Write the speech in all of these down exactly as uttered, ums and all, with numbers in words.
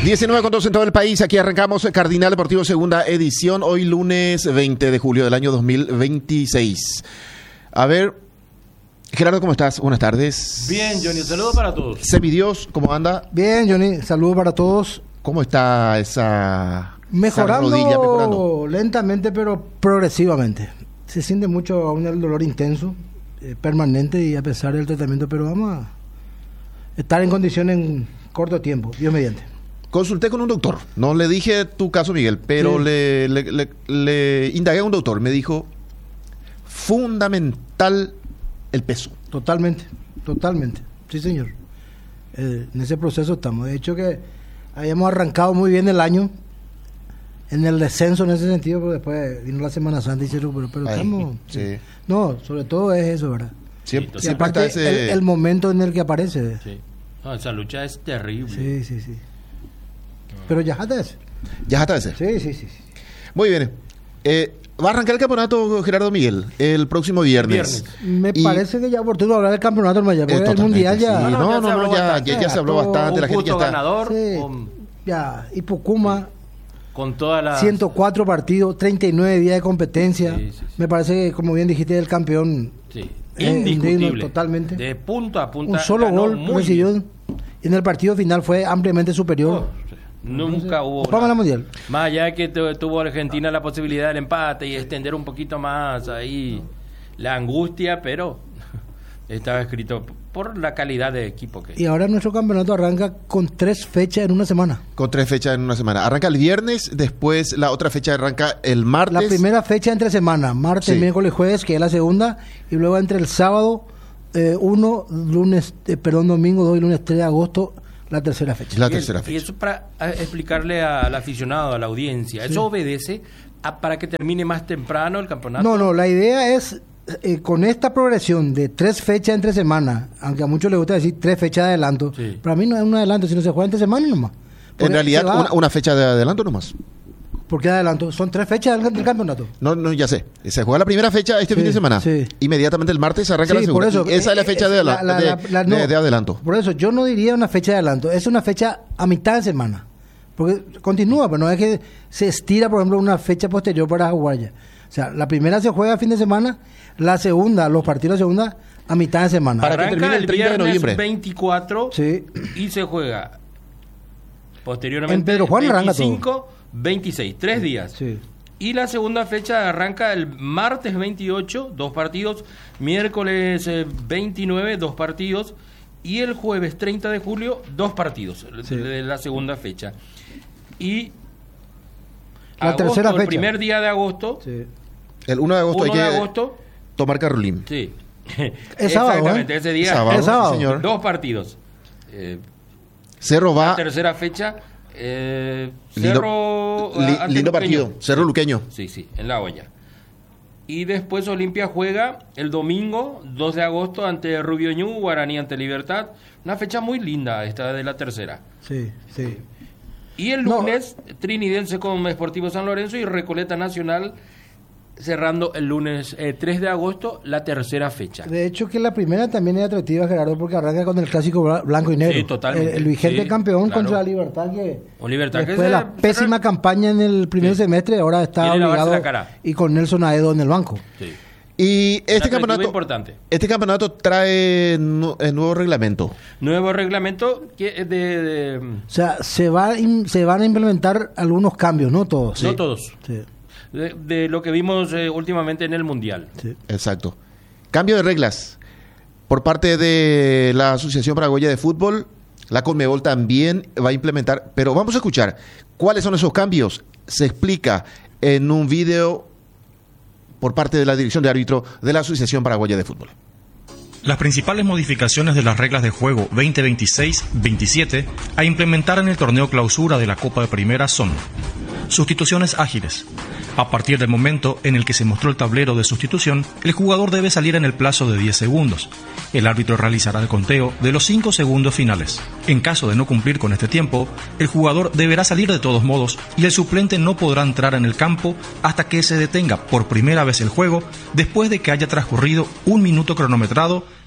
diecinueve con dos en todo el país. Aquí arrancamos Cardinal Deportivo segunda edición. Hoy lunes veinte de julio del año dos mil veintiséis. A ver, Gerardo, ¿cómo estás? Buenas tardes. Bien, Johnny, un saludo para todos. Semidios, ¿cómo anda? Bien, Johnny, saludo para todos. ¿Cómo está esa, mejorando, esa rodilla? Mejorando lentamente, pero progresivamente. Se siente mucho aún el dolor intenso, eh, permanente, y a pesar del tratamiento, pero vamos a estar en condiciones en corto tiempo, Dios mediante. Consulté con un doctor, no le dije tu caso, Miguel, pero sí. le, le, le, le indagué a un doctor, me dijo, fundamental el peso. Totalmente, totalmente, sí señor. Eh, en ese proceso estamos. De hecho que habíamos arrancado muy bien el año, en el descenso en ese sentido, pero después vino la Semana Santa y hicieron, pero, pero Ay, estamos... sí. No, sobre todo es eso, ¿verdad? Siempre, y siempre aparte está ese... el, el momento en el que aparece. Sí. No, esa lucha es terrible. Sí, sí, sí. Pero ya está ese. Ya está ese. Sí, sí, sí, sí. Muy bien. Eh, va a arrancar el campeonato, Gerardo Miguel, el próximo viernes. viernes. Me y... parece que ya oportuno hablar del campeonato en Miami, porque eh, el mundial ya... Sí. No, no, no, no, ya, ya, ya se habló bastante. Un la gente ya está... ganador. Sí. Con... Ya, y Pucuma... Con todas las... ciento cuatro partidos, treinta y nueve días de competencia. Sí, sí, sí. Me parece que, como bien dijiste, el campeón... Sí. Eh, indiscutible. Indigno, totalmente. De punta a punta. Un solo gol recibió. Y en el partido final fue ampliamente superior. Oh, sí. Nunca no, hubo... Vamos a la mundial. Más allá de que tuvo Argentina la posibilidad del empate y extender un poquito más ahí la angustia, pero estaba escrito por la calidad de equipo que... Y ahora nuestro campeonato arranca con tres fechas en una semana. Con tres fechas en una semana. Arranca el viernes, después la otra fecha arranca el martes. La primera fecha entre semana, martes, sí. miércoles, jueves, que es la segunda, y luego entre el sábado eh, uno, lunes, eh, perdón, domingo dos y lunes tres de agosto, la tercera fecha. La y tercera el, fecha. Y eso para explicarle al aficionado, a la audiencia, ¿eso sí. obedece a, para que termine más temprano el campeonato? No, no, la idea es... Eh, con esta progresión de tres fechas entre semanas, aunque a muchos les gusta decir tres fechas de adelanto, sí. para mí no es un adelanto, sino se juega entre semanas nomás. Porque en realidad, va, una, una fecha de adelanto nomás. ¿Por qué adelanto? Son tres fechas del, del campeonato. No, no, ya sé. Se juega la primera fecha este sí, fin de semana. Sí. Inmediatamente el martes arranca sí, la segunda. Por eso, esa es la fecha eh, de, la, la, de, la, la, no, de, de adelanto. Por eso, yo no diría una fecha de adelanto. Es una fecha a mitad de semana. Porque continúa, pero no es que se estira, por ejemplo, una fecha posterior para jugar ya. O sea, la primera se juega a fin de semana, la segunda, los partidos de segunda, a mitad de semana. Para que termine el treinta de noviembre. veinticuatro sí. Y se juega posteriormente en Pedro Juan veinticinco, veintiséis, tres días. Sí. Y la segunda fecha arranca el martes veintiocho, dos partidos, miércoles veintinueve, dos partidos, y el jueves treinta de julio, dos partidos sí. de la segunda fecha. Y la agosto, tercera fecha. El primer día de agosto... Sí. El uno de agosto uno hay de que agosto, tomar Carolín. Sí. Es sábado, exactamente, ¿eh? ese día. Sábado, es sábado. Sí, señor. Dos partidos. Eh, Cerro va. La tercera fecha. Eh, lindo, Cerro. Li, lindo partido. Cerro Luqueño. Sí, sí, en La Olla. Y después Olimpia juega el domingo, dos de agosto, ante Rubio Ñu, Guaraní ante Libertad. Una fecha muy linda esta de la tercera. Sí, sí. Y el lunes, no. Trinidense con Sportivo San Lorenzo y Recoleta Nacional, cerrando el lunes eh, tres de agosto, la tercera fecha. De hecho, que la primera también es atractiva, Gerardo, porque arranca con el clásico blanco y negro. Sí, totalmente. El, el vigente sí, campeón claro. contra la Libertad, que o Libertad, después que de se, la pésima se... campaña en el primer sí. semestre, ahora está obligado y con Nelson Aedo en el banco. Sí. Y este campeonato, importante. este campeonato trae nu el nuevo reglamento. Nuevo reglamento que de, de... O sea, se va se van a implementar algunos cambios, no todos. No sí. todos. Sí. De, de lo que vimos eh, últimamente en el Mundial. Sí. Exacto. Cambio de reglas por parte de la Asociación Paraguaya de Fútbol. La Conmebol también va a implementar, pero vamos a escuchar cuáles son esos cambios. Se explica en un video por parte de la Dirección de Árbitro de la Asociación Paraguaya de Fútbol. Las principales modificaciones de las reglas de juego veinte veintiséis veintisiete a implementar en el torneo clausura de la Copa de Primera son: sustituciones ágiles. A partir del momento en el que se mostró el tablero de sustitución, el jugador debe salir en el plazo de diez segundos. El árbitro realizará el conteo de los cinco segundos finales. En caso de no cumplir con este tiempo, el jugador deberá salir de todos modos y el suplente no podrá entrar en el campo hasta que se detenga por primera vez el juego después de que haya transcurrido un minuto cronometrado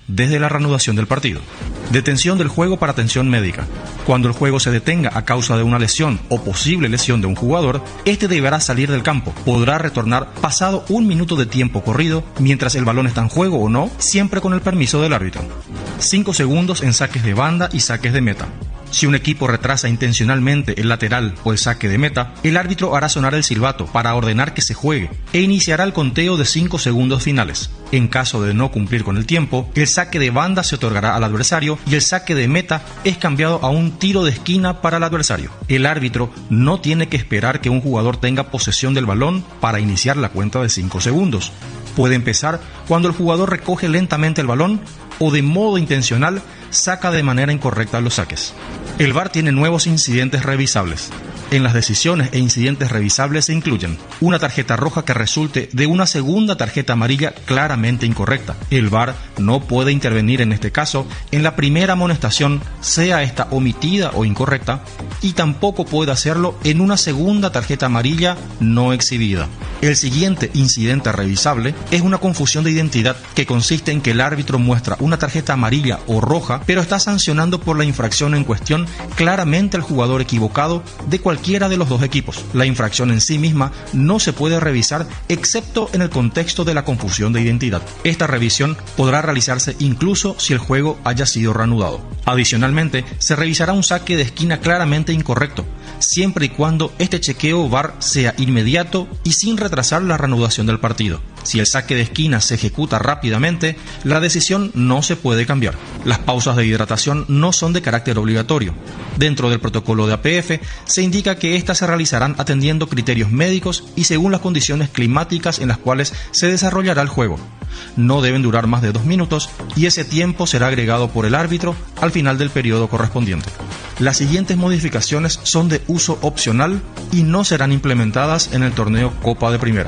desde la reanudación del partido. Detención del juego para atención médica. Cuando el juego se detenga a causa de una lesión o posible lesión de un jugador, este deberá salir del campo. Podrá retornar pasado un minuto de tiempo corrido, mientras el balón está en juego o no, siempre con el permiso del árbitro. cinco segundos en saques de banda y saques de meta. Si un equipo retrasa intencionalmente el lateral o el saque de meta, el árbitro hará sonar el silbato para ordenar que se juegue e iniciará el conteo de cinco segundos finales. En caso de no cumplir con el tiempo, el saque de banda se otorgará al adversario y el saque de meta es cambiado a un tiro de esquina para el adversario. El árbitro no tiene que esperar que un jugador tenga posesión del balón para iniciar la cuenta de cinco segundos. Puede empezar cuando el jugador recoge lentamente el balón o de modo intencional saca de manera incorrecta los saques. El V A R tiene nuevos incidentes revisables. En las decisiones e incidentes revisables se incluyen una tarjeta roja que resulte de una segunda tarjeta amarilla claramente incorrecta. El V A R no puede intervenir en este caso en la primera amonestación, sea esta omitida o incorrecta, y tampoco puede hacerlo en una segunda tarjeta amarilla no exhibida. El siguiente incidente revisable es una confusión de identidad que consiste en que el árbitro muestra una tarjeta amarilla o roja, pero está sancionando por la infracción en cuestión claramente al jugador equivocado de cualquiera de los dos equipos. La infracción en sí misma no se puede revisar excepto en el contexto de la confusión de identidad. Esta revisión podrá realizarse incluso si el juego haya sido reanudado. Adicionalmente, se revisará un saque de esquina claramente incorrecto, siempre y cuando este chequeo V A R sea inmediato y sin retrasar la reanudación del partido. Si el saque de esquina se ejecuta rápidamente, la decisión no se puede cambiar. Las pausas de hidratación no son de carácter obligatorio. Dentro del protocolo de A P F se indica que éstas se realizarán atendiendo criterios médicos y según las condiciones climáticas en las cuales se desarrollará el juego. No deben durar más de dos minutos y ese tiempo será agregado por el árbitro al final del periodo correspondiente. Las siguientes modificaciones son de uso opcional y no serán implementadas en el torneo Copa de Primera.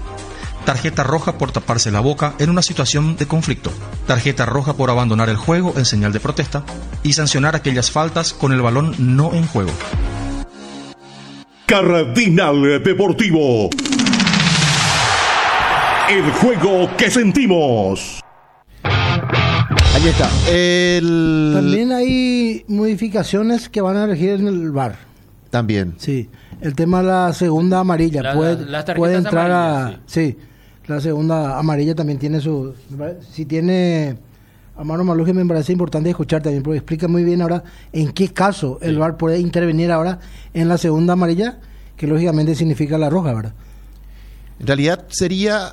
Tarjeta roja por taparse la boca en una situación de conflicto. Tarjeta roja por abandonar el juego en señal de protesta. Y sancionar aquellas faltas con el balón no en juego. Cardinal Deportivo. El juego que sentimos. Ahí está. El... También hay modificaciones que van a regir en el V A R. También. Sí. El tema de la segunda amarilla. La, puede, la, puede entrar a... sí. sí. La segunda amarilla también tiene su... Si tiene... Amaro Maluje, me parece importante escuchar también, porque explica muy bien ahora en qué caso el sí. V A R puede intervenir ahora en la segunda amarilla, que lógicamente significa la roja, ¿verdad? En realidad sería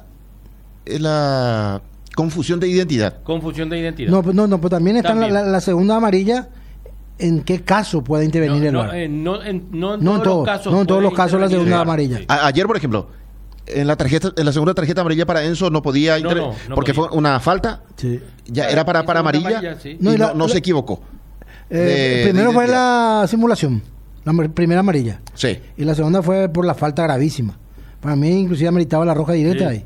la confusión de identidad. Confusión de identidad. No, pues no, no, pues también está También. La, la, la segunda amarilla. ¿En qué caso puede intervenir no, el no, V A R? eh, no, en, no en No en todos todo- los casos. no en todos puede los casos la intervenir segunda el V A R. amarilla. Sí. A- ayer, por ejemplo, en la tarjeta, en la segunda tarjeta amarilla para Enzo no podía No, inter- no, no porque podía. fue una falta. Sí. Ya era para, para Segunda amarilla, amarilla, sí. y No, no, y la- no la- se equivocó. Eh, De- primero de fue identidad. la simulación, la mar- primera amarilla. Sí. Y la segunda fue por la falta gravísima. Para mí, inclusive, ameritaba la roja directa Sí. ahí.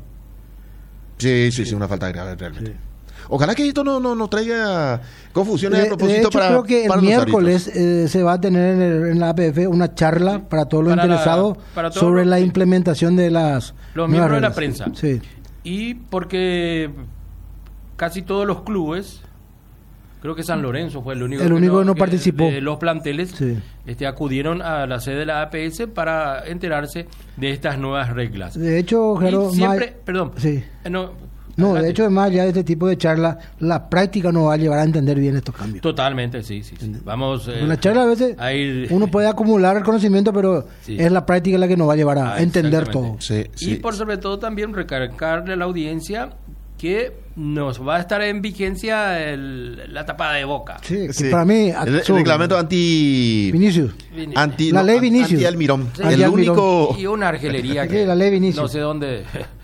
Sí, sí, sí, una falta grave realmente. Sí. Ojalá que esto no, no, no traiga confusiones De, a propósito de hecho, para, creo que el para los miércoles eh, se va a tener en, el- en la A P F una charla para todos los Para la- interesados para todos sobre los- la sí. implementación de las Los nuevas miembros de la reglas. prensa. Sí. Y porque casi todos los clubes, creo que San Lorenzo fue el único, El único que no participó. de los planteles, Sí. este, acudieron a la sede de la A P S para enterarse de estas nuevas reglas. De hecho, Gerardo, Y siempre, más- perdón, Sí. eh, no, No, de adelante. hecho, además ya de este tipo de charla, la práctica nos va a llevar a entender bien estos cambios. Totalmente, sí, sí, sí. Vamos eh, En la charla a veces a ir- uno puede acumular el conocimiento, pero Sí. es la práctica la que nos va a llevar a Ah, entender exactamente. todo. Sí, sí. Y por sobre todo también recargarle a la audiencia que nos va a estar en vigencia el- la tapada de boca. Sí, que Sí. para mí, el, el absurdo. reglamento anti... Vinicius. anti La no, ley an- Vinicius. Anti-Almirón. Sí. El Anti-Almirón. único... Y una argelería Sí, que la ley Vinicius. no sé dónde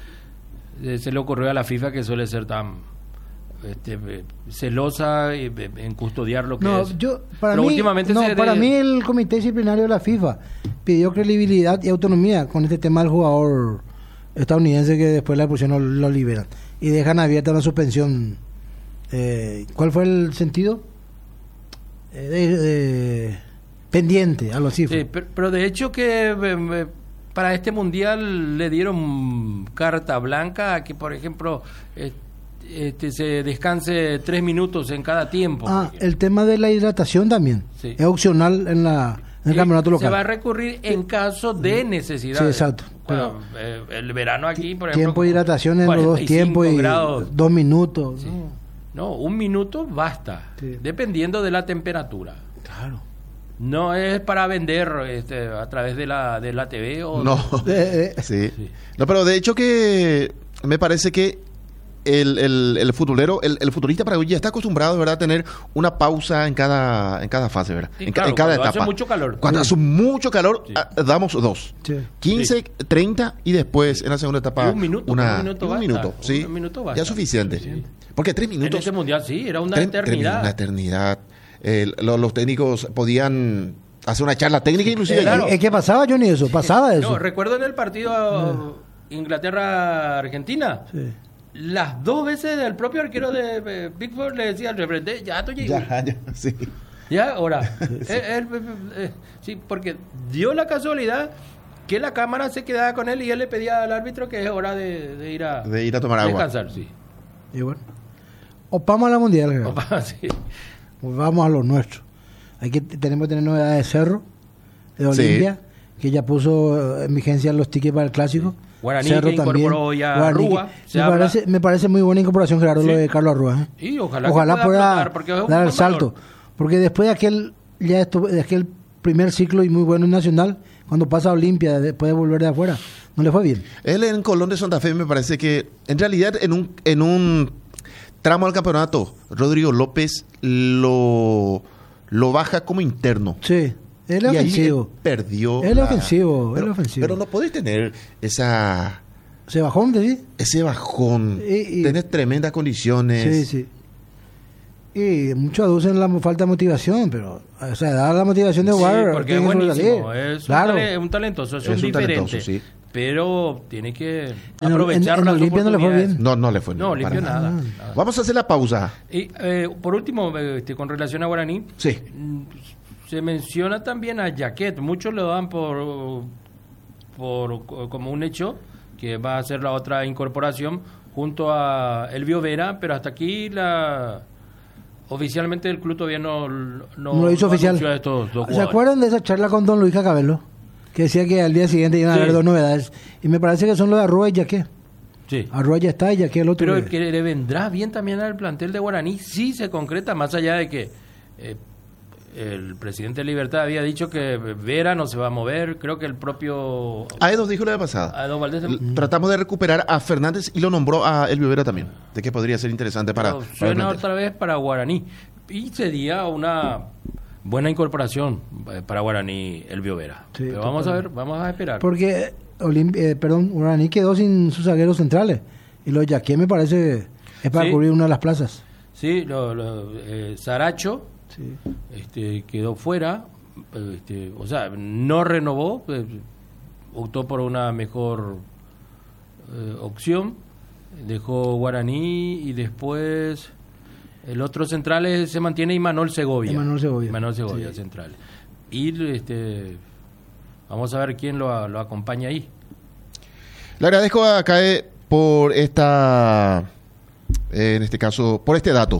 eh, se le ocurrió a la FIFA, que suele ser tan este, eh, celosa y, eh, en custodiar lo que No, es. yo, para, Pero mí, últimamente no, se para de- mí el Comité Disciplinario de la FIFA pidió credibilidad y autonomía con este tema del jugador estadounidense que después la expulsión lo, lo liberan y dejan abierta una suspensión. Eh, ¿Cuál fue el sentido? Eh, de- de- pendiente, algo así. fue. Sí, pero, pero de hecho que eh, eh, para este mundial le dieron carta blanca a que, por ejemplo, eh, este, se descanse tres minutos en cada tiempo. Ah, el tema de la hidratación también. Sí. Es opcional en, la, en el Sí, campeonato local. Se va a recurrir en caso de necesidad. Sí, exacto. Bueno, eh, el verano aquí, por ejemplo. Tiempo de hidratación en los dos cuarenta y cinco tiempos y grados. dos minutos. Sí. ¿no? No, un minuto basta, Sí. dependiendo de la temperatura. Claro. No es para vender este, a través de la, de la T V o... No, Eh, eh. sí. Sí. No, pero de hecho que me parece que el, el, el futbolero, el, el futbolista paraguayo ya está acostumbrado, ¿verdad?, a tener una pausa en cada, en cada fase, ¿verdad? Sí, en, ca- claro, en cada cuando etapa. hace mucho calor. Cuando Sí. hace mucho calor, Sí. ah, damos dos. Sí. quince, Sí. treinta y después en la segunda etapa Y un minuto, una, un minuto un basta. minuto, sí. Un minuto basta. Ya es suficiente. Sí. Porque tres En minutos... ese mundial sí, era una tres- eternidad. Una eternidad. Eh, lo- los técnicos podían hacer una charla técnica inclusive. Claro. Es que pasaba, Johnny, eso. Pasaba eso. No, recuerdo en el partido Inglaterra-Argentina, Sí. las dos veces el propio arquero de eh, Pickford le decía al referente, ya estoy Ya, ya, sí. Ya, ahora. Eh, él, eh, eh, sí, porque dio la casualidad que la cámara se quedaba con él y él le pedía al árbitro que es hora de, de ir a De ir a tomar agua. descansar, sí. Y bueno. Opamos a la mundial, creo. Opa, sí. Pues vamos a lo nuestro. Hay que, tenemos que tener novedades de Cerro, de Sí. Olimpia, que ya puso eh, en vigencia los tickets para el clásico. Guaraní, que incorporó ya a Rúa, que- se me, habla- parece, me parece muy buena incorporación, Gerardo, Sí. lo de Carlos Arrua. ¿eh? Y ojalá, que Ojalá pueda pueda explotar, porque es un dar el buen salto. valor. Porque después de aquel, ya esto, de aquel primer ciclo y muy bueno en Nacional, cuando pasa a Olimpia, después de volver de afuera, no le fue bien. Él en Colón de Santa Fe me parece que en realidad en un, en un tramo del campeonato, Rodrigo López lo, lo baja como interno. Sí, él Y es ahí ofensivo. él perdió. Él es la- ofensivo, él pero, es ofensivo. pero no podés tener esa Se bajó, ¿sí? ese bajón. Y- y- Tenés tremendas condiciones. Sí, sí. Y muchos aducen la falta de motivación, pero, o sea, da la motivación de Sí, jugar. porque es tiene que buenísimo, sobresalir. es Claro. un, tale- un talentoso, es, Es un un talentoso, diferente, sí. pero tiene que En- aprovechar en- en las Olimpia no le fue oportunidades. bien. No, no le fue No, para limpió nada, Ah. nada. Vamos a hacer la pausa. Y eh, por último, eh, este, con relación a Guaraní, Sí. mm, se menciona también a Jaquet, muchos lo dan por, por como un hecho que va a ser la otra incorporación junto a Elvio Vera, pero hasta aquí la oficialmente el club todavía no no, No lo hizo oficial. anunció a estos dos ¿Se jugadores. acuerdan de esa charla con don Luis Cacabelo? Que decía que al día siguiente iban a Sí. haber dos novedades. Y me parece que son los de Arrua y Yaqué. Sí. Arrua ya está y Yaqué el otro. Pero que- que le vendrá bien también al plantel de Guaraní si se concreta, más allá de que eh, el presidente de Libertad había dicho que Vera no se va a mover, creo que el propio Aedos dijo la vez pasada. Aedo Valdés L- Tratamos de recuperar a Fernández y lo nombró a Elvio Vera también. De que podría ser interesante para. pero para el suena plantel. otra vez para Guaraní y sería una buena incorporación eh, para Guaraní el Vera. Sí, Pero vamos a total. ver, vamos a esperar. Porque, Olim- eh, perdón, Guaraní quedó sin sus zagueros centrales. Y los Yaqué me parece es para Sí. cubrir una de las plazas. Sí, lo, lo, eh, Saracho Sí. este, quedó fuera, este, o sea, no renovó, eh, optó por una mejor eh, opción, dejó Guaraní y después el otro central es- se mantiene Imanol Segovia. Imanol Segovia. Imanol Segovia, Sí. central. Y este, vamos a ver quién lo, lo acompaña ahí. Le agradezco a CAE por esta, eh, en este caso, por este dato.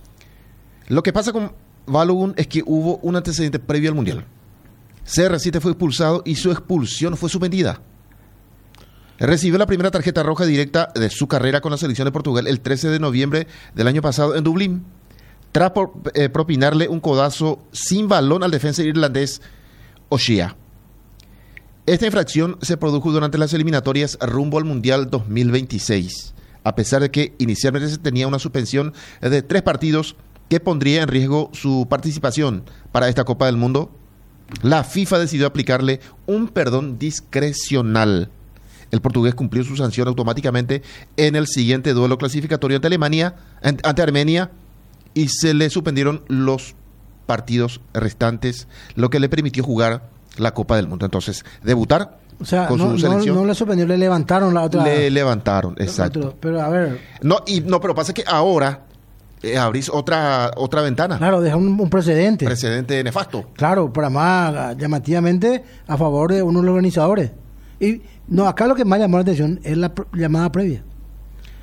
Lo que pasa con Balogun es que hubo un antecedente previo al Mundial. C R siete fue expulsado y su expulsión fue suspendida. Recibió la primera tarjeta roja directa de su carrera con la selección de Portugal el trece de noviembre del año pasado en Dublín, tras por- eh, propinarle un codazo sin balón al defensa irlandés O'Shea. Esta infracción se produjo durante las eliminatorias rumbo al Mundial dos mil veintiséis, a pesar de que inicialmente se tenía una suspensión de tres partidos que pondría en riesgo su participación para esta Copa del Mundo. La FIFA decidió aplicarle un perdón discrecional. El portugués cumplió su sanción automáticamente en el siguiente duelo clasificatorio ante Alemania, ante Armenia, y se le suspendieron los partidos restantes, lo que le permitió jugar la Copa del Mundo. Entonces, debutar O sea, con no, su no, selección. no le sorprendió, le levantaron la otra. Le levantaron, otro- exacto. pero a ver, No, y no, pero pasa que ahora eh, abrís otra otra ventana. claro, deja un, un precedente. Precedente nefasto. Claro, para más llamativamente a favor de uno de los organizadores. Y no, acá lo que más llamó la atención es la pr- llamada previa.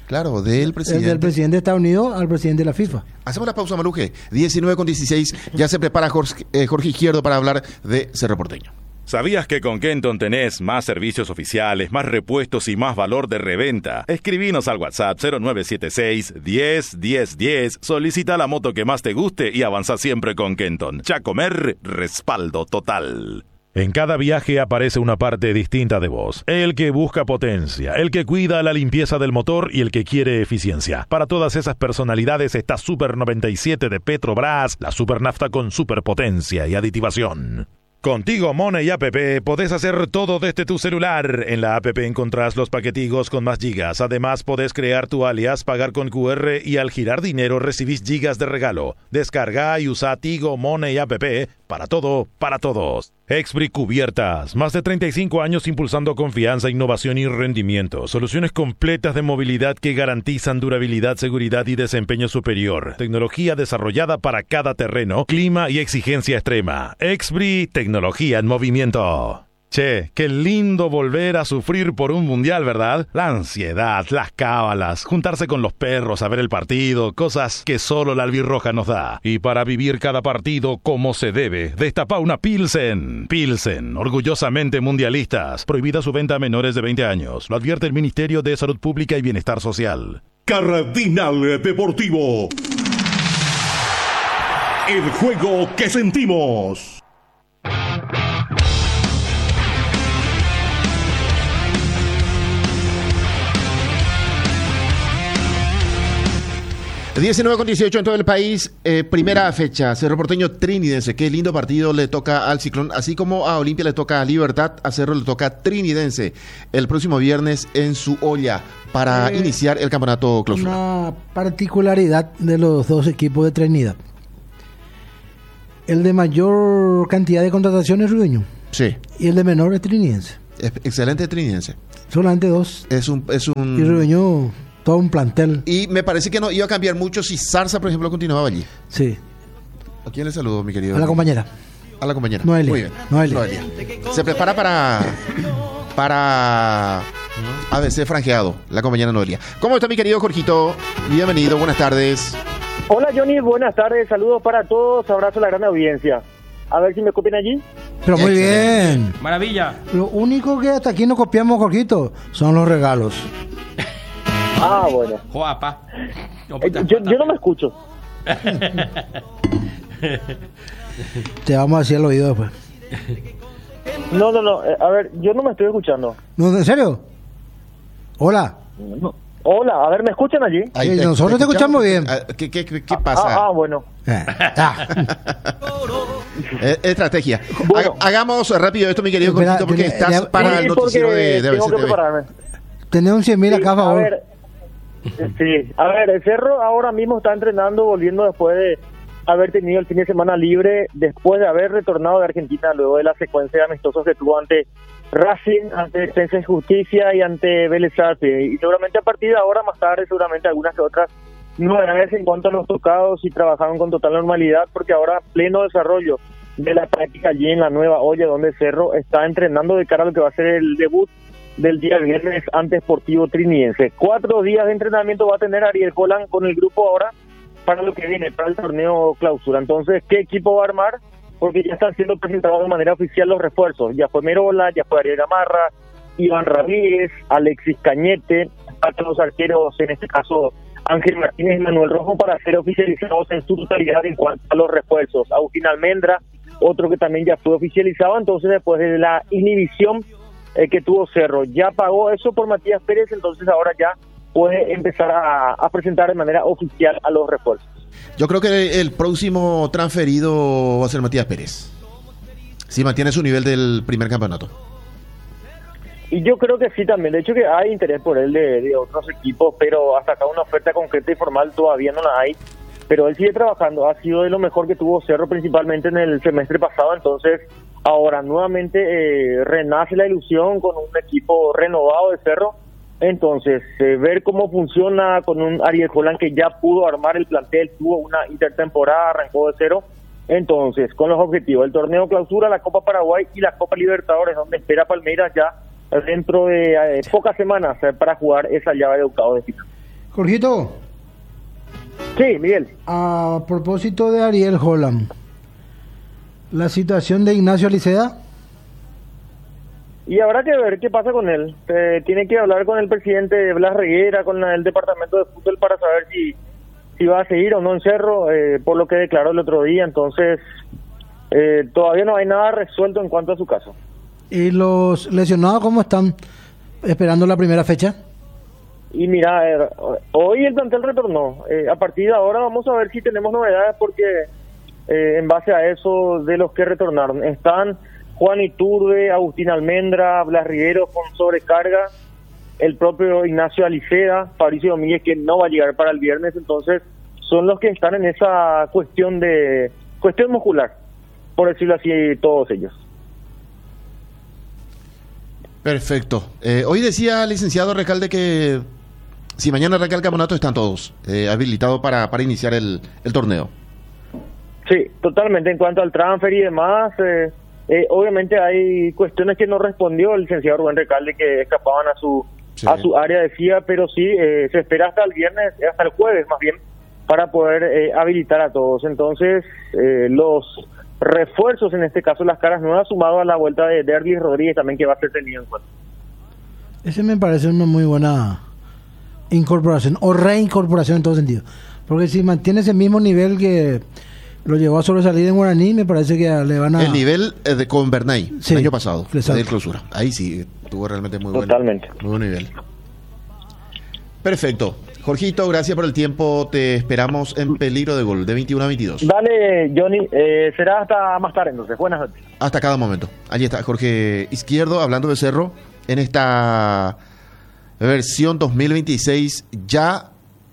Claro, del presidente. Desde el presidente de Estados Unidos al presidente de la FIFA. Hacemos la pausa, Maluje. diecinueve con dieciséis. Ya se prepara Jorge, eh, Jorge Izquierdo para hablar de Cerro Porteño. ¿Sabías que con Kenton tenés más servicios oficiales, más repuestos y más valor de reventa? Escribinos al WhatsApp cero nueve siete seis, diez, diez, diez. Solicita la moto que más te guste y avanza siempre con Kenton. Chacomer, respaldo total. En cada viaje aparece una parte distinta de vos. El que busca potencia, el que cuida la limpieza del motor y el que quiere eficiencia. Para todas esas personalidades está Super noventa y siete de Petrobras, la super nafta con superpotencia y aditivación. Contigo Money App podés hacer todo desde tu celular. En la app encontrás los paquetigos con más gigas. Además podés crear tu alias, pagar con Q R y al girar dinero recibís gigas de regalo. Descarga y usa Tigo Money App para todo, para todos. Expri Cubiertas, más de treinta y cinco años impulsando confianza, innovación y rendimiento. Soluciones completas de movilidad que garantizan durabilidad, seguridad y desempeño superior. Tecnología desarrollada para cada terreno, clima y exigencia extrema. Expri, tecnología en movimiento. Che, qué lindo volver a sufrir por un mundial, ¿verdad? La ansiedad, las cábalas, juntarse con los perros a ver el partido, cosas que solo la albirroja nos da. Y para vivir cada partido como se debe, destapa una Pilsen. Pilsen, orgullosamente mundialistas. Prohibida su venta a menores de veinte años. Lo advierte el Ministerio de Salud Pública y Bienestar Social. Cardinal Deportivo. El juego que sentimos. diecinueve con dieciocho en todo el país, eh, primera fecha, Cerro Porteño Trinidense, qué lindo partido le toca al Ciclón, así como a Olimpia le toca a Libertad, a Cerro le toca Trinidense, el próximo viernes en su olla, para eh, iniciar el campeonato clausura. Una particularidad de los dos equipos de Trinidad. El de mayor cantidad de contrataciones es Rudeño. Sí. Y el de menor es Trinidense. Es excelente Trinidense. Solamente dos. Es un... Es un... Y Rudeño... todo un plantel. Y me parece que no iba a cambiar mucho si Zarza, por ejemplo, continuaba allí. Sí. ¿A quién le saludo, mi querido? A la compañera. A la compañera. Noelia. Muy bien. Noelia. Noelia. Se prepara para... Para... A ver, ser franjeado, la compañera Noelia. ¿Cómo está, mi querido Jorgito? Bienvenido, buenas tardes. Hola, Johnny, buenas tardes. Saludos para todos. Abrazo a la gran audiencia. A ver si me copian allí. Pero muy Excelente. Bien. Maravilla. Lo único que hasta aquí no copiamos, Jorgito, son los regalos. Ah, bueno. Joapa. Eh, yo, yo no me escucho. Te vamos a decir el oído después. No, no, no. Eh, a ver, yo no me estoy escuchando. No, ¿en serio? Hola. No. Hola, a ver, ¿me escuchan allí? Sí, te, nosotros te escuchamos, te escuchamos bien. ¿Qué, qué, qué, qué pasa? Ah, ah bueno. eh, estrategia. Bueno. Hagamos rápido esto, mi querido Jorgito, porque tiene, estás ya, para sí, el noticiero de, de A B C T V. Tenés un cien mil acá, a favor. A ver, sí, a ver, el Cerro ahora mismo está entrenando, volviendo después de haber tenido el fin de semana libre, después de haber retornado de Argentina, luego de la secuencia de amistosos que tuvo ante Racing, ante Defensa y Justicia y ante Vélez Sarsfield. Y seguramente a partir de ahora, más tarde, seguramente algunas que otras novedades en cuanto a los tocados y trabajaron con total normalidad, porque ahora pleno desarrollo de la práctica allí en la nueva olla, donde Cerro está entrenando de cara a lo que va a ser el debut del día viernes ante Sportivo Trinidense. Cuatro días de entrenamiento va a tener Ariel Holland con el grupo ahora para lo que viene, para el torneo clausura. Entonces, ¿qué equipo va a armar? Porque ya están siendo presentados de manera oficial los refuerzos. Ya fue Merola, ya fue Ariel Gamarra, Iván Ramírez, Alexis Cañete, faltan los arqueros, en este caso Ángel Martínez y Manuel Rojo, para ser oficializados en su totalidad en cuanto a los refuerzos. Agustín Almendra, otro que también ya fue oficializado. Entonces, después de la inhibición eh, que tuvo Cerro, ya pagó eso por Matías Pérez, entonces ahora ya puede empezar a, a presentar de manera oficial a los refuerzos. Yo creo que el próximo transferido va a ser Matías Pérez, si mantiene su nivel del primer campeonato. Y yo creo que sí también, de hecho que hay interés por él de, de otros equipos, pero hasta acá una oferta concreta y formal todavía no la hay. Pero él sigue trabajando, ha sido de lo mejor que tuvo Cerro, principalmente en el semestre pasado. Entonces ahora nuevamente eh, renace la ilusión con un equipo renovado de Cerro. Entonces, eh, ver cómo funciona con un Ariel Holland que ya pudo armar el plantel, tuvo una intertemporada, arrancó de cero. Entonces, con los objetivos, el torneo clausura, la Copa Paraguay y la Copa Libertadores, donde espera Palmeiras ya dentro de eh, pocas semanas eh, para jugar esa llave de octavos de final. Jorgito, Sí, Miguel. a propósito de Ariel Holland, la situación de Ignacio Licea. Y habrá que ver qué pasa con él. Eh, tiene que hablar con el presidente Blas Reguera, con la- el departamento de fútbol para saber si, si va a seguir o no en Cerro, eh, por lo que declaró el otro día. Entonces, eh, todavía no hay nada resuelto en cuanto a su caso. ¿Y los lesionados cómo están esperando la primera fecha? Y mira, eh, hoy el plantel retornó. Eh, a partir de ahora vamos a ver si tenemos novedades porque eh, en base a eso de los que retornaron están Juan Iturbe, Agustín Almendra, Blas Riguero con sobrecarga, el propio Ignacio Aliceda, Fabricio Domínguez que no va a llegar para el viernes. Entonces son los que están en esa cuestión de cuestión muscular, por decirlo así, todos ellos. Perfecto. Eh, hoy decía el licenciado Recalde que si mañana arranca el campeonato están todos eh, habilitados para, para iniciar el, el torneo. Sí, totalmente. En cuanto al transfer y demás, eh, eh, obviamente hay cuestiones que no respondió el licenciado Rubén Recalde que escapaban a su Sí. a su área, decía, pero sí, eh, se espera hasta el viernes, hasta el jueves más bien, para poder eh, habilitar a todos. Entonces, eh, los refuerzos, en este caso las caras nuevas, sumado a la vuelta de Derby Rodríguez también, que va a ser tenido en cuenta. Ese me parece una muy buena incorporación o reincorporación en todo sentido. Porque si mantiene ese mismo nivel que lo llevó a sobresalir en Guaraní, me parece que le van a... El nivel eh, de con Bernay Sí, el año pasado, exacto. de clausura. Ahí sí, tuvo realmente muy buen, Totalmente. muy buen nivel. Perfecto. Jorgito, gracias por el tiempo. Te esperamos en Peligro de Gol, de veintiuno a veintidós. Dale, Johnny, eh, será hasta más tarde entonces. Buenas noches. Hasta cada momento. Allí está Jorge Izquierdo hablando de Cerro en esta versión dos mil veintiséis ya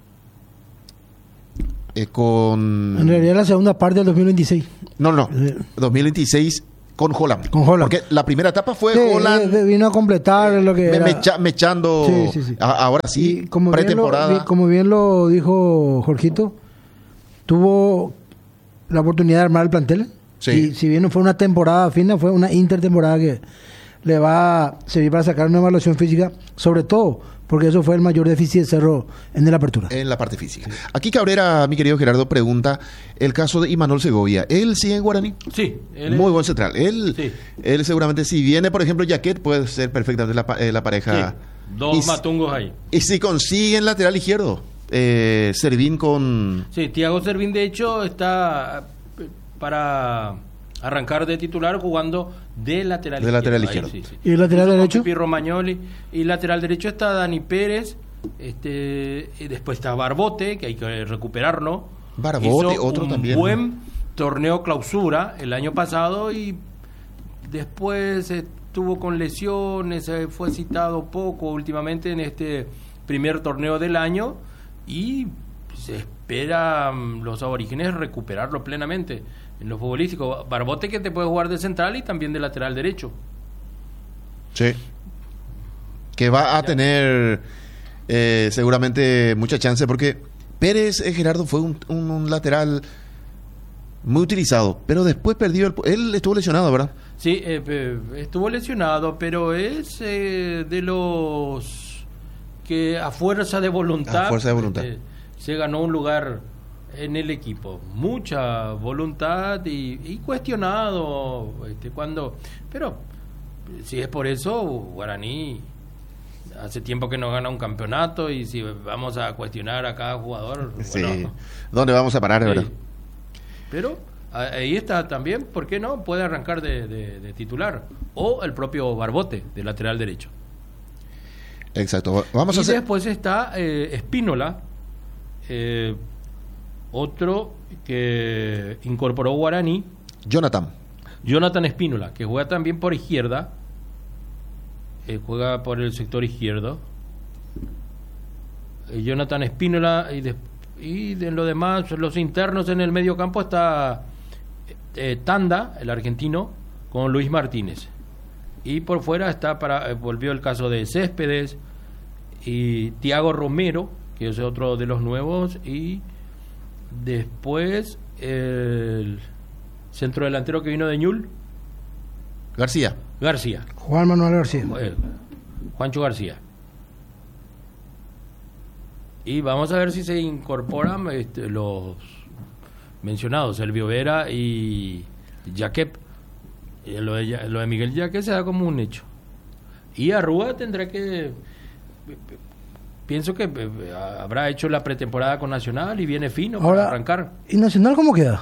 eh, con... En realidad la segunda parte del dos mil veintiséis. No, no, Eh. dos mil veintiséis con Holland. Con Holland. Porque la primera etapa fue Sí, Holland eh, vino a completar lo que me, era. mecha- mechando. Sí, sí, sí. A- ahora sí, Y como bien, lo, pretemporada. vi- como bien lo dijo Jorgito, tuvo la oportunidad de armar el plantel. Sí. Y si bien no fue una temporada fina, fue una intertemporada que le va a servir para sacar una evaluación física, sobre todo porque eso fue el mayor déficit de Cerro en la apertura. En la parte física. Aquí Cabrera, mi querido Gerardo, pregunta el caso de Imanol Segovia. ¿Él sigue en Guaraní? Sí, él es- Muy buen central. Él, Sí. él seguramente, si viene, por ejemplo, Jaquet, puede ser perfectamente la, pa- eh, la pareja. sí, dos Y s- matungos ahí. Y si consiguen lateral izquierdo, eh, Servín con... Sí, Thiago Servín de hecho está eh, para arrancar de titular jugando de lateral De izquierdo. lateral Ahí, izquierdo. sí, sí. ¿Y el lateral Incluso con derecho? Pipi Romagnoli. Y lateral derecho está Dani Pérez, este, y después está Barbote, que hay que recuperarlo. Barbote, Hizo otro un también. buen torneo clausura el año pasado y después estuvo con lesiones, eh, fue citado poco últimamente en este primer torneo del año y se espera mm, los aborígenes recuperarlo plenamente en lo futbolístico. Barbote que te puede jugar de central y también de lateral derecho. Sí. Que va a tener eh, seguramente mucha chance porque Pérez, eh, Gerardo, fue un, un- un lateral muy utilizado, pero después perdió el... pu- Él estuvo lesionado, ¿verdad? Sí, eh, pe- estuvo lesionado, pero es eh, de los que a fuerza de voluntad, A fuerza de voluntad. eh, se ganó un lugar en el equipo. Mucha voluntad y, y cuestionado este, cuando... Pero si es por eso, Guaraní hace tiempo que no gana un campeonato y si vamos a cuestionar a cada jugador... Sí. bueno, ¿Dónde vamos a parar, sí. verdad? Pero a- ahí está también, ¿por qué no? Puede arrancar de, de- de titular. O el propio Barbote, de lateral derecho. Exacto. Vamos y a hacer... después está eh, Espínola, eh, otro que incorporó Guaraní, Jonathan. Jonathan Espínola, que juega también por izquierda, eh, juega por el sector izquierdo. Eh, Jonathan Espínola y, de, y de lo demás, los internos en el medio campo está eh, Tanda, el argentino, con Luis Martínez. Y por fuera está para eh, volvió el caso de Céspedes y Thiago Romero, que es otro de los nuevos, y después el centro delantero que vino de Ñul, García. García, Juan Manuel García. eh, Juancho García. Y vamos a ver si se incorporan este, los mencionados, Elvio Vera y Jaquep. Eh, Lo de, lo de Miguel Jaquep se da como un hecho. Y Arrua tendrá que... Pienso que eh, habrá hecho la pretemporada con Nacional y viene fino Ahora, para arrancar. ¿Y Nacional cómo queda?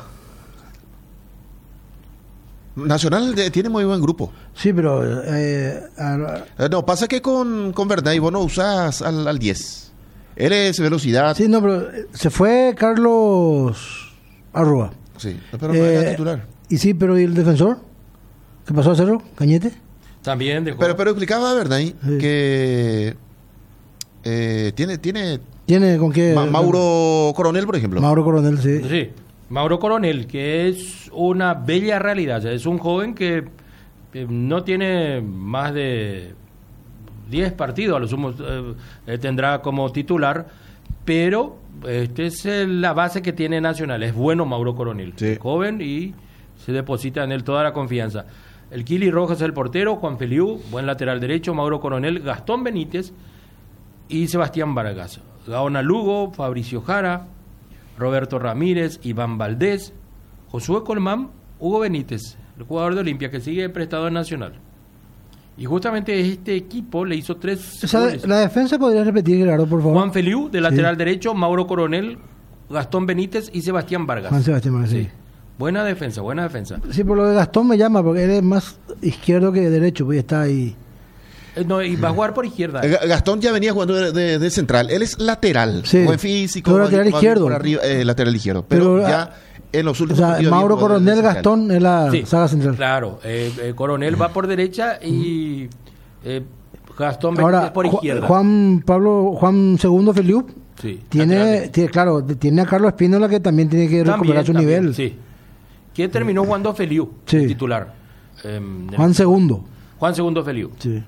Nacional de- tiene muy buen grupo. Sí, pero... Eh, a- Eh, No, pasa que con, con Verdad y vos no usás al, al diez. Él es velocidad. sí, no, pero eh, se fue Carlos Arrua. Sí, pero no era Eh, titular. Y sí, pero ¿y el defensor? ¿Qué pasó a Cerro? ¿Cañete? También dejó... Pero, pero explicaba Verdad Sí. que eh, tiene, tiene ¿Tiene con qué? Ma- Mauro Coronel, por ejemplo. Mauro Coronel, sí. Sí, Mauro Coronel, que es una bella realidad. O sea, es un joven que eh, no tiene más de diez partidos, a lo sumo eh, eh, tendrá como titular, pero este es eh, la base que tiene Nacional. Es bueno Mauro Coronel, Sí. es joven y se deposita en él toda la confianza. El Kili Rojas es el portero, Juan Feliu, buen lateral derecho, Mauro Coronel, Gastón Benítez y Sebastián Vargas. Gaona Lugo, Fabricio Jara, Roberto Ramírez, Iván Valdés, Josué Colmán, Hugo Benítez, el jugador de Olimpia que sigue prestado en Nacional. Y justamente este equipo le hizo tres O sea, goles. la defensa podría repetir, Gerardo, por favor. Juan Feliu, de lateral derecho, Mauro Coronel, Gastón Benítez y Sebastián Vargas. Juan Sebastián Vargas, sí. Sí. Buena defensa, buena defensa. Sí, por lo de Gastón me llama, porque él es más izquierdo que derecho, pues está ahí. Eh, No, y va a jugar por izquierda. Eh, Ga- Gastón ya venía jugando de, de- de central. Él es lateral. Sí. Buen físico. Pero va- lateral va bien izquierdo. por arriba, eh, lateral izquierdo. Pero, Pero, ya en los O últimos sea, partidos Mauro había jugado de Coronel, central. Gastón es la Sí, saga central. Claro, eh, eh, Coronel va por derecha y eh, Gastón Benítez Ahora, por Ju- izquierda. Juan Pablo, Juan Segundo Feliu, Sí, tiene, lateral. tiene, claro, tiene a Carlos Espínola que también tiene que recuperar También, su también, nivel. Sí. Que terminó jugando Feliu, Sí. el titular. Em, Juan Segundo. Juan Segundo Feliu. Sí.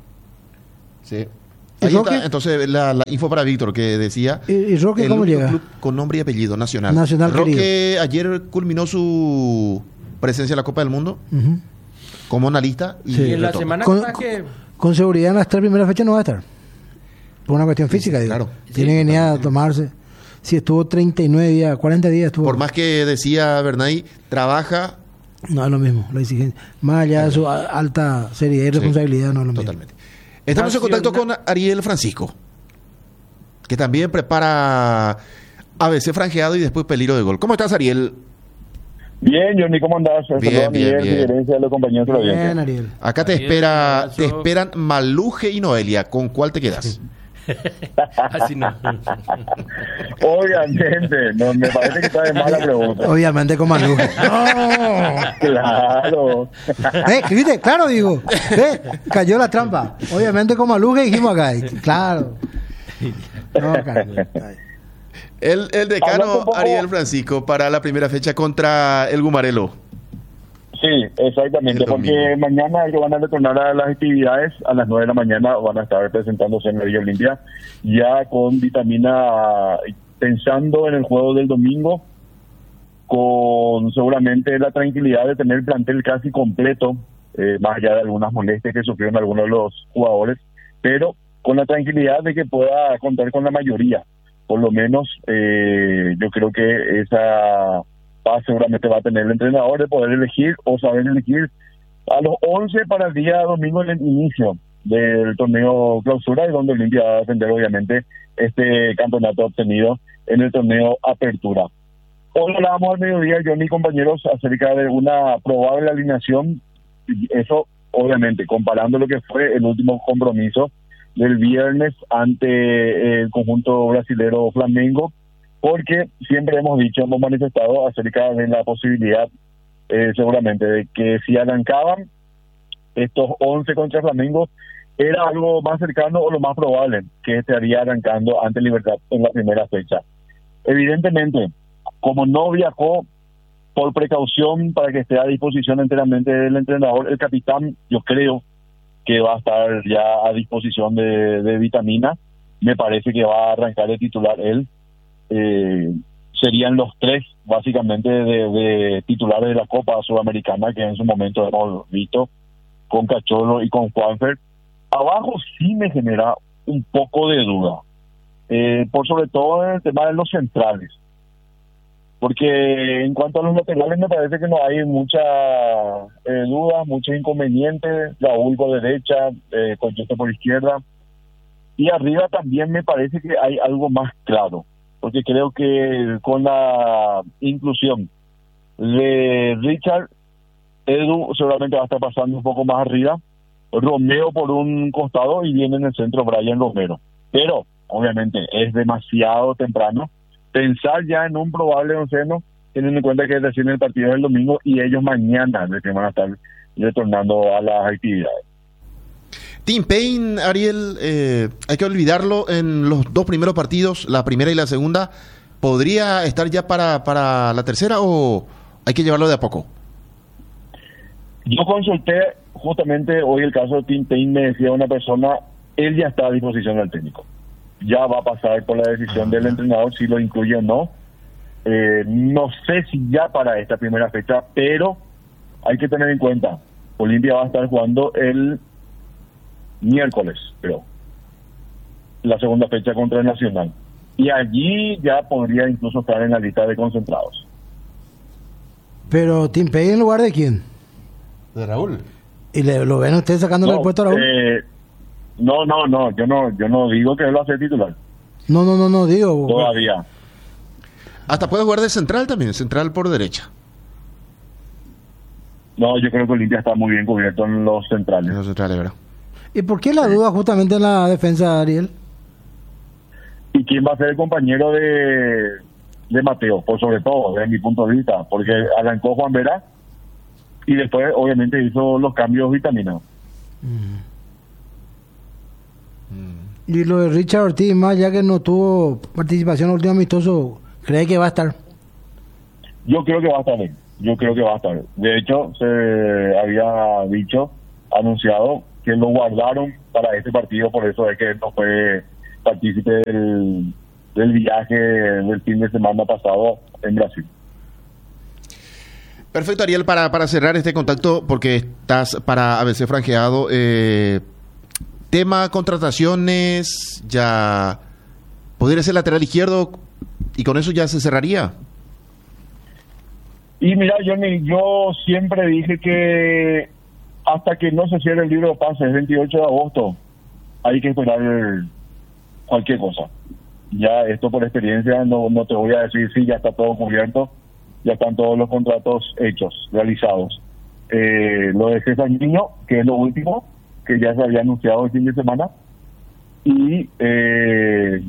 Sí. ¿Y Ahí Roque? está, entonces, la, la info para Víctor que decía. ¿Y, y Roque el cómo único llega? club con nombre y apellido, Nacional. Nacional Roque querido. ayer culminó su presencia en la Copa del Mundo Ujú. como analista. Y, Sí. Y en la retorna. semana Con, capaz que... con seguridad en las tres primeras fechas no va a estar. Por una cuestión física, digo. claro. Tiene Sí, que venir a tomarse. Si estuvo treinta y nueve días, cuarenta días estuvo. Por más que decía Bernay, trabaja No es lo mismo, la exigencia. Más allá de su a- alta seriedad y Sí, responsabilidad, no es lo mismo. totalmente. Estamos en contacto con Nacional- Ariel Francisco, que también prepara A B C franjeado y después peligro de gol. ¿Cómo estás, Ariel? Bien, Johnny, ¿cómo andás? Bien, Saludos a bien, Miguel, bien. Figuerencia, de los compañeros de la Bien, audiencia. Ariel. Acá te Ariel, espera, abrazo. te esperan Maluje y Noelia. ¿Con cuál te quedas? Así no. Obviamente, no, me parece que está de mala pregunta. Obviamente con Maluje. ¡No! Claro. ¿Eh? ¿Viste? Claro, digo. ¿Ve? Cayó la trampa. Obviamente con Maluje dijimos acá. Claro. No, Carlos. El, el Hablando decano un poco- Ariel Francisco para la primera fecha contra el Gumarelo. Sí, exactamente, El domingo. porque mañana ellos van a retornar a las actividades a las nueve de la mañana, van a estar presentándose en la Villa Olimpia, ya con vitamina, pensando en el juego del domingo, con seguramente la tranquilidad de tener el plantel casi completo, eh, más allá de algunas molestias que sufrieron algunos de los jugadores, pero con la tranquilidad de que pueda contar con la mayoría. Por lo menos eh, yo creo que esa paz seguramente va a tener el entrenador de poder elegir o saber elegir a los once para el día domingo en el inicio del torneo clausura, y donde Olimpia va a defender obviamente este campeonato obtenido en el torneo apertura. Hoy hablábamos al mediodía, yo y mis compañeros, acerca de una probable alineación, y eso obviamente comparando lo que fue el último compromiso del viernes ante el conjunto brasilero Flamengo, porque siempre hemos dicho, hemos manifestado acerca de la posibilidad eh, seguramente de que si arrancaban estos once contra Flamengo era algo más cercano o lo más probable que estaría arrancando ante Libertad en la primera fecha. Evidentemente, como no viajó por precaución para que esté a disposición enteramente del entrenador, el capitán, yo creo que va a estar ya a disposición de, de Vitamina. Me parece que va a arrancar de titular él. Eh, serían los tres básicamente de, de titulares de la Copa Sudamericana que en su momento hemos visto, con Cacholo y con Juanfer. Abajo sí me genera un poco de duda, eh, por sobre todo en el tema de los centrales. Porque en cuanto a los laterales me parece que no hay mucha eh, duda, muchos inconvenientes. Raúl por derecha, eh, Coyote por izquierda. Y arriba también me parece que hay algo más claro. Porque creo que con la inclusión de Richard, Edu seguramente va a estar pasando un poco más arriba. Romeo por un costado y viene en el centro Brian Romero. Pero, obviamente, es demasiado temprano pensar ya en un probable onceno, teniendo en cuenta que recién el partido es el domingo y ellos mañana recién van a estar retornando a las actividades. Tim Payne, Ariel, eh, hay que olvidarlo en los dos primeros partidos, la primera y la segunda. ¿Podría estar ya para, para la tercera o hay que llevarlo de a poco? Yo consulté justamente hoy el caso de Tim Payne, me decía una persona, él ya está a disposición del técnico. Ya va a pasar por la decisión del entrenador si lo incluye o no. Eh, no sé si ya para esta primera fecha, pero hay que tener en cuenta, Olimpia va a estar jugando el miércoles, creo, la segunda fecha contra el Nacional. Y allí ya podría incluso estar en la lista de concentrados. Pero Tim Payne en lugar de quién? De Raúl. ¿Y le, lo ven ustedes sacándole No, el puesto a Raúl? Eh, no, no, no, yo no, yo no digo que él va a ser titular. No, no, no, no, digo. Todavía. Hasta puede jugar de central también, central por derecha. No, yo creo que Olimpia está muy bien cubierto en los centrales. En los centrales, ¿verdad? ¿Y por qué la duda justamente en la defensa, Ariel? ¿Y quién va a ser el compañero de, de Mateo? Por sobre todo, desde mi punto de vista, porque arrancó Juan Vera y después obviamente hizo los cambios vitaminados. Mm. Y lo de Richard Ortiz, más ya que no tuvo participación en el último amistoso, ¿cree que va a estar? Yo creo que va a estar bien. Yo creo que va a estar. De hecho, se había dicho, anunciado, que lo guardaron para este partido, por eso es que no fue partícipe del, del viaje del fin de semana pasado en Brasil. Perfecto, Ariel, para, para cerrar este contacto, porque estás para A B C franjeado, eh, tema contrataciones, ya podría ser lateral izquierdo y con eso ya se cerraría. Y mira, yo, yo siempre dije que hasta que no se cierre el libro de pases, el veintiocho de agosto, hay que esperar cualquier cosa. Ya esto por experiencia, no, no te voy a decir si ya está todo cubierto, ya están todos los contratos hechos, realizados. Eh, lo de César Niño, que es lo último, que ya se había anunciado el fin de semana, y eh,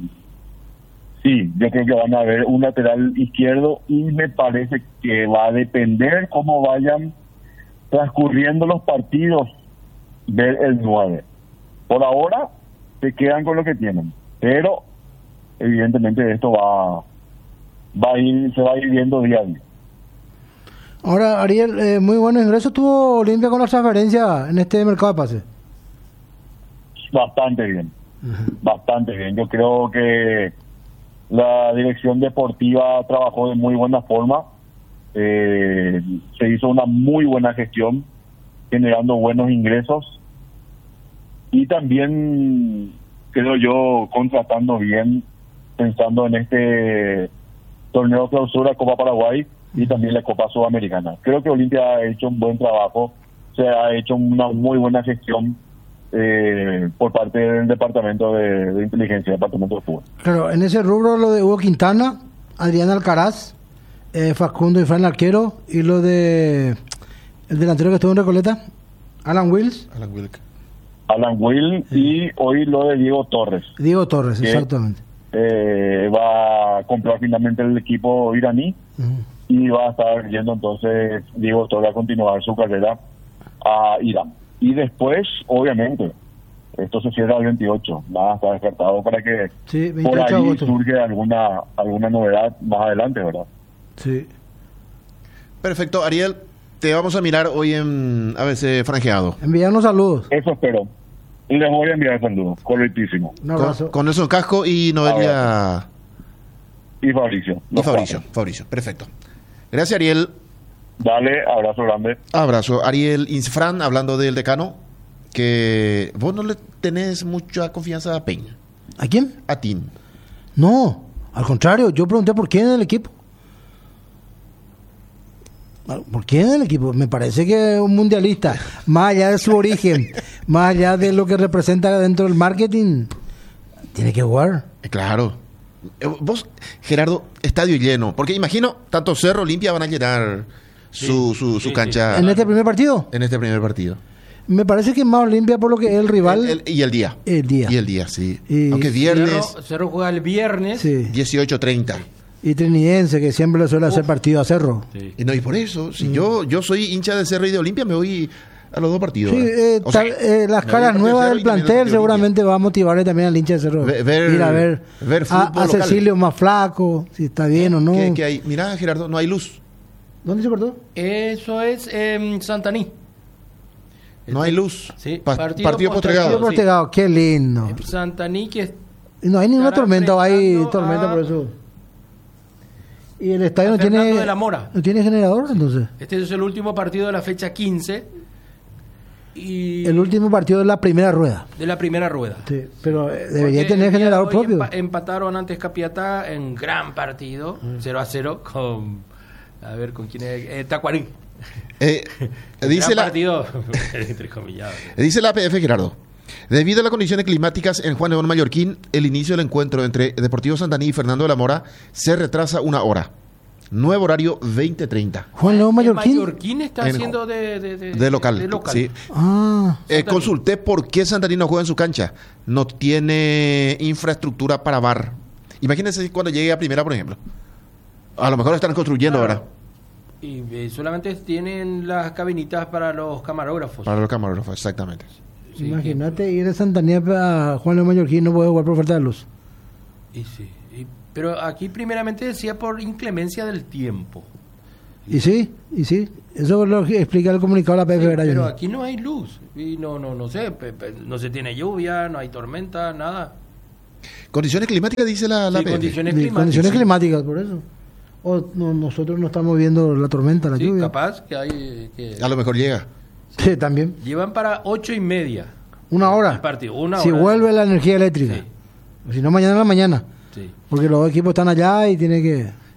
sí, yo creo que van a haber un lateral izquierdo y me parece que va a depender cómo vayan transcurriendo los partidos ver el nueve. Por ahora se quedan con lo que tienen, pero evidentemente esto va va a ir, se va a ir viendo día a día. Ahora, Ariel, eh, muy buenos ingresos tuvo Olimpia con la transferencia en este mercado de pases. Bastante bien, uh-huh. bastante bien. Yo creo que la dirección deportiva trabajó de muy buena forma. Eh, se hizo una muy buena gestión, generando buenos ingresos y también, creo yo, contratando bien, pensando en este torneo clausura Copa Paraguay y también la Copa Sudamericana. Creo que Olimpia ha hecho un buen trabajo, se ha hecho una muy buena gestión eh, por parte del Departamento de, de Inteligencia, Departamento de Fútbol. Claro, en ese rubro lo de Hugo Quintana, Adrián Alcaraz, eh, Facundo y Fran Arquero, y lo de el delantero que estuvo en Recoleta, Alan Wills. Alan Wilk. Alan Will sí. Y hoy lo de Diego Torres. Diego Torres, que, exactamente. Eh, va a comprar finalmente el equipo iraní uh-huh. y va a estar yendo entonces Diego Torres a continuar su carrera a Irán. Y después, obviamente, esto se cierra el veintiocho, nada está descartado para que sí, por ahí surge alguna alguna novedad más adelante, ¿verdad? Sí. Perfecto, Ariel, te vamos a mirar hoy en A B C franjeado. Enviarnos saludos. Eso espero. Y les voy a enviar saludos, correctísimo. Un abrazo. Con, con Nelson Casco y Noelia. Y Fabricio. Y Fabricio, Fabricio, perfecto. Gracias, Ariel. Dale, abrazo grande. Abrazo. Ariel Insfran, hablando del decano, que vos no le tenés mucha confianza a Peña. ¿A quién? A Tin. No, al contrario, yo pregunté por quién en el equipo. ¿Por quién en el equipo? Me parece que un mundialista, más allá de su origen, más allá de lo que representa dentro del marketing, tiene que jugar. Eh, Claro. Eh, Vos, Gerardo, estadio lleno. Porque imagino, tanto Cerro Olimpia van a llenar su, su, su sí, cancha En este primer partido, en este primer partido. me parece que más limpia por lo que es el rival. El- el- y el día. El día. Y el día, sí. Y- Aunque viernes, Cerro, Cerro juega el viernes. Sí. dieciocho treinta. Y Trinidense, que siempre le suele hacer partido a Cerro. Sí. Y no, y por eso, si yo, yo soy hincha de Cerro y de Olimpia, me voy a los dos partidos. Sí, ¿verdad? eh, O sea, tal- eh, las me voy caras al partido de nuevas Cerro del y también al plantel partido de seguramente va a motivarle también al hincha de Cerro. Ve- ver- Ir a ver, ver a, fútbol a local. Cecilio más flaco, si está bien o no. ¿Qué, qué hay? Mirá, Gerardo, no hay luz. ¿Dónde se cortó? Eso es en Santaní. No hay luz. Sí, Pa- partido partido postergado. postergado. Sí. Postergado, qué lindo. Santaní que Y no hay ninguna estará tormenta, hay enfrentando tormenta a- por eso. Y el estadio a no tiene, Fernando de la Mora. no tiene generador, entonces. este es el último partido de la fecha quince y El último partido de la primera rueda. de la primera rueda. Sí, pero eh, debería Porque tener el día de generador hoy propio. empa- empataron antes Capiatá en gran partido, cero a cero con a ver con quién es eh, Tacuarí. Eh, dice, Gran la, partido entre comillas. dice la A P F, Gerardo. Debido a las condiciones climáticas en Juan León Mallorquín, el inicio del encuentro entre Deportivo Santaní y Fernando de la Mora se retrasa una hora. Nuevo horario veinte treinta. Juan León Mallorquín. Mallorquín está En- haciendo de, de, de- De local. de local. Sí. Ah, Eh, Santaní. consulté por qué Santaní no juega en su cancha. No tiene infraestructura para bar. Imagínense cuando llegue a primera, por ejemplo. A lo mejor están construyendo Claro. ahora. Y eh, solamente tienen las cabinitas para los camarógrafos. Para los camarógrafos, exactamente. Sí, imagínate ir de Santanía a Juan León Mallorquín, no puede jugar por falta de luz. que- y sí, y- pero aquí primeramente decía por inclemencia del tiempo. Y sí, y sí. Eso es lo que explica el comunicado de la P F, Sí, ¿verdad, pero Johnny? aquí no hay luz. Y no, no, no sé, pe- pe- no se tiene lluvia, no hay tormenta, nada. Condiciones climáticas, dice la, la Sí, P F. condiciones De climáticas. condiciones climáticas, por eso. O no, nosotros no estamos viendo la tormenta, la Sí, lluvia. capaz que hay que A lo mejor llega. Sí, también. llevan para ocho y media Una hora. el partido, una si hora. vuelve la energía eléctrica. Sí. Si no, mañana en la mañana. Sí. Porque los dos equipos están allá y tiene que...